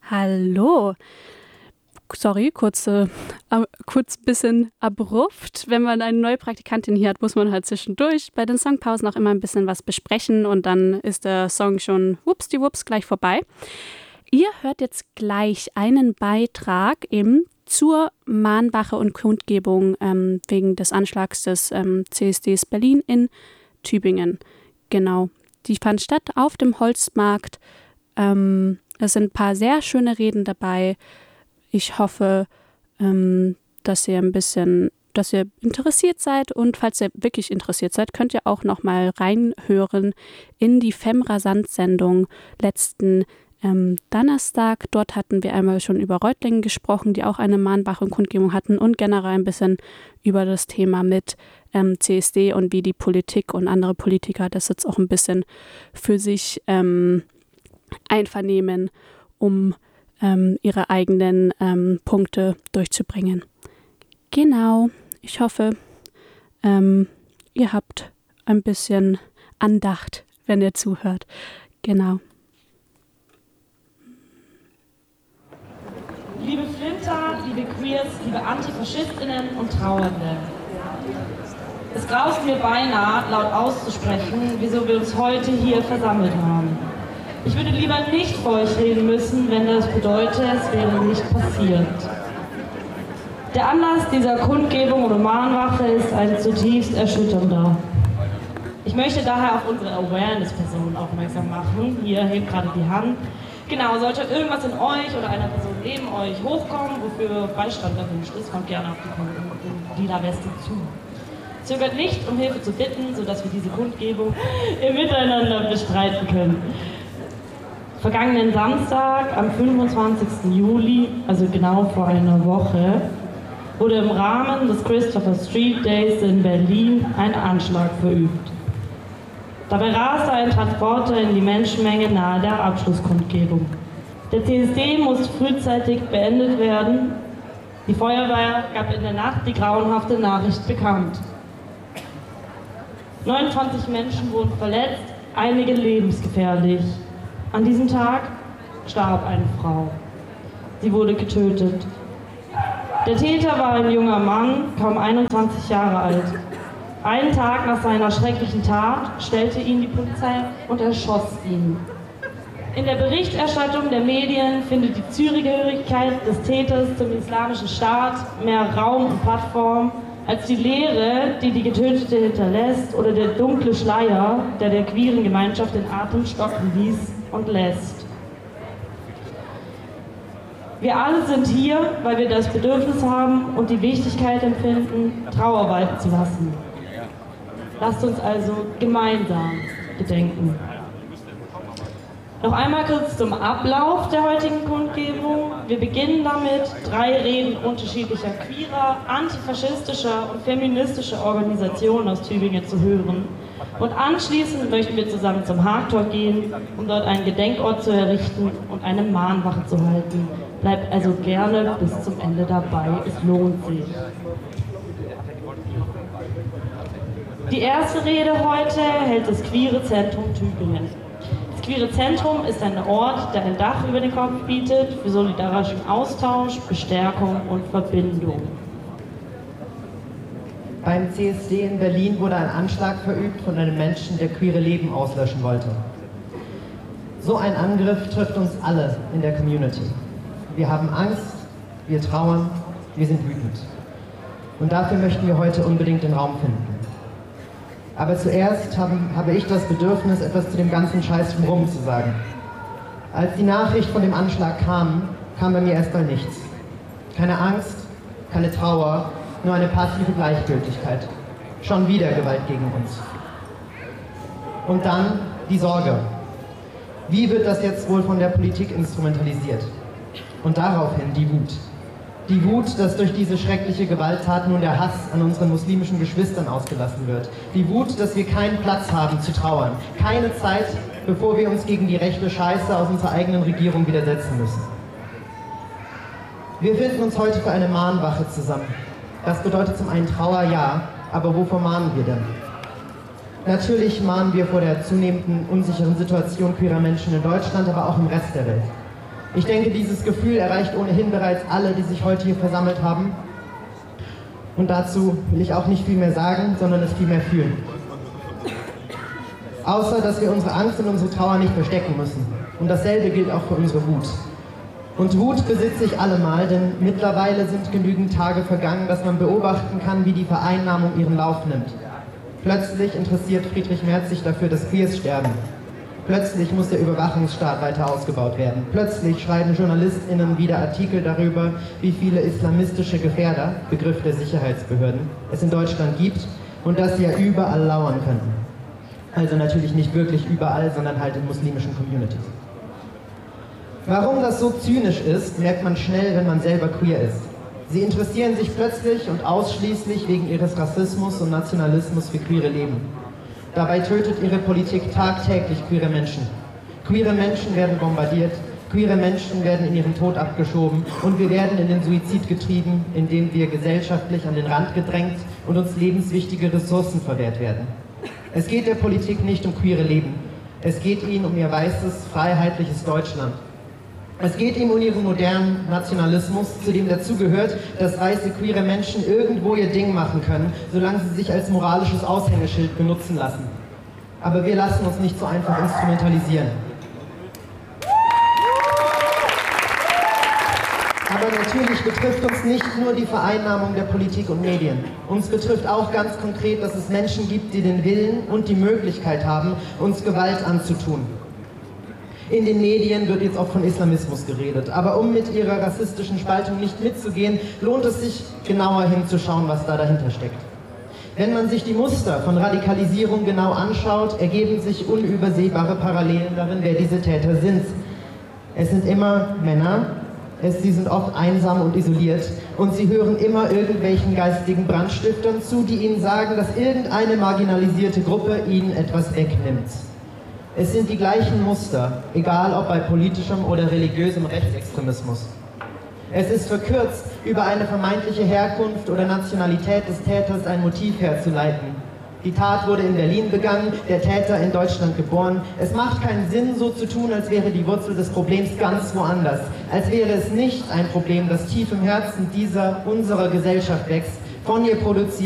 Hallo. Sorry, kurz bisschen abrupt. Wenn man eine neue Praktikantin hier hat, muss man halt zwischendurch bei den Songpausen auch immer ein bisschen was besprechen und dann ist der Song schon wupsdiwups gleich vorbei. Ihr hört jetzt gleich einen Beitrag eben zur Mahnwache und Kundgebung wegen des Anschlags des CSDs Berlin in Tübingen. Genau, die fand statt auf dem Holzmarkt. Es sind ein paar sehr schöne Reden dabei. Ich hoffe, dass ihr interessiert seid und falls ihr wirklich interessiert seid, könnt ihr auch noch mal reinhören in die Femrasant-Sendung letzten Donnerstag. Dort hatten wir einmal schon über Reutlingen gesprochen, die auch eine Mahnwache und Kundgebung hatten und generell ein bisschen über das Thema mit CSD und wie die Politik und andere Politiker das jetzt auch ein bisschen für sich einvernehmen, um ihre eigenen Punkte durchzubringen. Genau, ich hoffe, ihr habt ein bisschen Andacht, wenn ihr zuhört. Genau. Liebe Flinter, liebe Queers, liebe AntifaschistInnen und Trauernde. Es graust mir beinahe, laut auszusprechen, wieso wir uns heute hier versammelt haben. Ich würde lieber nicht vor euch reden müssen, wenn das bedeutet, es wäre nicht passiert. Der Anlass dieser Kundgebung oder Mahnwache ist ein zutiefst erschütternder. Ich möchte daher auf unsere Awareness-Person aufmerksam machen. Hier hebt gerade die Hand. Genau, sollte irgendwas in euch oder einer Person neben euch hochkommen, wofür Beistand erwünscht ist, kommt gerne auf die lila Weste zu. Zögert nicht, um Hilfe zu bitten, sodass wir diese Kundgebung im Miteinander bestreiten können. Vergangenen Samstag, am 25. Juli, also genau vor einer Woche, wurde im Rahmen des Christopher Street Days in Berlin ein Anschlag verübt. Dabei raste ein Transporter in die Menschenmenge nahe der Abschlusskundgebung. Der CSD musste frühzeitig beendet werden. Die Feuerwehr gab in der Nacht die grauenhafte Nachricht bekannt. 29 Menschen wurden verletzt, einige lebensgefährlich. An diesem Tag starb eine Frau. Sie wurde getötet. Der Täter war ein junger Mann, kaum 21 Jahre alt. Einen Tag nach seiner schrecklichen Tat stellte ihn die Polizei und erschoss ihn. In der Berichterstattung der Medien findet die Zugehörigkeit des Täters zum Islamischen Staat mehr Raum und Plattform als die Lehre, die die Getötete hinterlässt, oder der dunkle Schleier, der der queeren Gemeinschaft den Atem stocken ließ und lässt. Wir alle sind hier, weil wir das Bedürfnis haben und die Wichtigkeit empfinden, Trauer walten zu lassen. Lasst uns also gemeinsam gedenken. Noch einmal kurz zum Ablauf der heutigen Kundgebung. Wir beginnen damit, 3 Reden unterschiedlicher queerer, antifaschistischer und feministischer Organisationen aus Tübingen zu hören. Und anschließend möchten wir zusammen zum Hagtor gehen, um dort einen Gedenkort zu errichten und eine Mahnwache zu halten. Bleibt also gerne bis zum Ende dabei, es lohnt sich. Die erste Rede heute hält das Queere Zentrum Tübingen. Das Queere Zentrum ist ein Ort, der ein Dach über den Kopf bietet für solidarischen Austausch, Bestärkung und Verbindung. Beim CSD in Berlin wurde ein Anschlag verübt von einem Menschen, der queere Leben auslöschen wollte. So ein Angriff trifft uns alle in der Community. Wir haben Angst, wir trauern, wir sind wütend. Und dafür möchten wir heute unbedingt den Raum finden. Aber zuerst habe ich das Bedürfnis, etwas zu dem ganzen Scheiß drumherum zu sagen. Als die Nachricht von dem Anschlag kam bei mir erstmal nichts. Keine Angst, keine Trauer, nur eine passive Gleichgültigkeit. Schon wieder Gewalt gegen uns. Und dann die Sorge. Wie wird das jetzt wohl von der Politik instrumentalisiert? Und daraufhin die Wut. Die Wut, dass durch diese schreckliche Gewalttat nun der Hass an unseren muslimischen Geschwistern ausgelassen wird. Die Wut, dass wir keinen Platz haben zu trauern. Keine Zeit, bevor wir uns gegen die rechte Scheiße aus unserer eigenen Regierung widersetzen müssen. Wir finden uns heute für eine Mahnwache zusammen. Das bedeutet zum einen Trauer, ja, aber wovor mahnen wir denn? Natürlich mahnen wir vor der zunehmenden unsicheren Situation queerer Menschen in Deutschland, aber auch im Rest der Welt. Ich denke, dieses Gefühl erreicht ohnehin bereits alle, die sich heute hier versammelt haben. Und dazu will ich auch nicht viel mehr sagen, sondern es viel mehr fühlen. Außer, dass wir unsere Angst und unsere Trauer nicht verstecken müssen. Und dasselbe gilt auch für unsere Wut. Und Wut besitze ich allemal, denn mittlerweile sind genügend Tage vergangen, dass man beobachten kann, wie die Vereinnahmung ihren Lauf nimmt. Plötzlich interessiert Friedrich Merz sich dafür, dass Queers sterben. Plötzlich muss der Überwachungsstaat weiter ausgebaut werden. Plötzlich schreiben JournalistInnen wieder Artikel darüber, wie viele islamistische Gefährder, Begriff der Sicherheitsbehörden, es in Deutschland gibt und dass sie ja überall lauern könnten. Also natürlich nicht wirklich überall, sondern halt in muslimischen Communities. Warum das so zynisch ist, merkt man schnell, wenn man selber queer ist. Sie interessieren sich plötzlich und ausschließlich wegen ihres Rassismus und Nationalismus für queere Leben. Dabei tötet ihre Politik tagtäglich queere Menschen. Queere Menschen werden bombardiert, queere Menschen werden in ihren Tod abgeschoben und wir werden in den Suizid getrieben, indem wir gesellschaftlich an den Rand gedrängt und uns lebenswichtige Ressourcen verwehrt werden. Es geht der Politik nicht um queere Leben. Es geht ihnen um ihr weißes, freiheitliches Deutschland. Es geht ihm um ihren modernen Nationalismus, zu dem dazugehört, dass weiße queere Menschen irgendwo ihr Ding machen können, solange sie sich als moralisches Aushängeschild benutzen lassen. Aber wir lassen uns nicht so einfach instrumentalisieren. Aber natürlich betrifft uns nicht nur die Vereinnahmung der Politik und Medien. Uns betrifft auch ganz konkret, dass es Menschen gibt, die den Willen und die Möglichkeit haben, uns Gewalt anzutun. In den Medien wird jetzt auch von Islamismus geredet, aber um mit ihrer rassistischen Spaltung nicht mitzugehen, lohnt es sich, genauer hinzuschauen, was da dahinter steckt. Wenn man sich die Muster von Radikalisierung genau anschaut, ergeben sich unübersehbare Parallelen darin, wer diese Täter sind. Es sind immer Männer, sie sind oft einsam und isoliert und sie hören immer irgendwelchen geistigen Brandstiftern zu, die ihnen sagen, dass irgendeine marginalisierte Gruppe ihnen etwas wegnimmt. Es sind die gleichen Muster, egal ob bei politischem oder religiösem Rechtsextremismus. Es ist verkürzt, über eine vermeintliche Herkunft oder Nationalität des Täters ein Motiv herzuleiten. Die Tat wurde in Berlin begangen, der Täter in Deutschland geboren. Es macht keinen Sinn, so zu tun, als wäre die Wurzel des Problems ganz woanders. Als wäre es nicht ein Problem, das tief im Herzen unserer Gesellschaft wächst, von ihr produziert